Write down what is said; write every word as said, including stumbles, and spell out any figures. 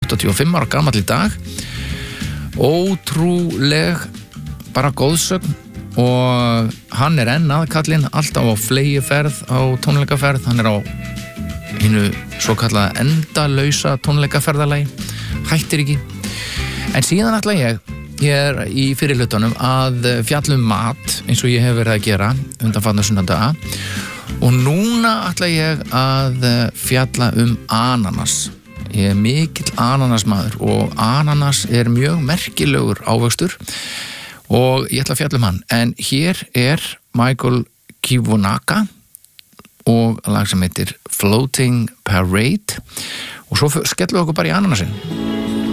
áttatíu og fimm ára gamall í dag. Ótrúleg bara góðsögn og hann er enn aðkallinn, alltaf á flegiferð, á tónleikaferð, hann er á hinu svo kallaða endalausa tónleikaferðalagi, hættir ekki. En síðan ætla ég, ég er í fyrirhlutunum að fjalla um mat, eins og ég hef verið að gera undanfarna sunnudaga, og núna ætla ég að fjalla um ananas. Ég er mikill ananasmaður og ananas er mjög merkilegur ávöxtur og ég ætla að fjalla um hann. En hér er Michael Kiwanuka og lag sem heitir Floating Parade og svo skellum við okkur bara í ananasinn.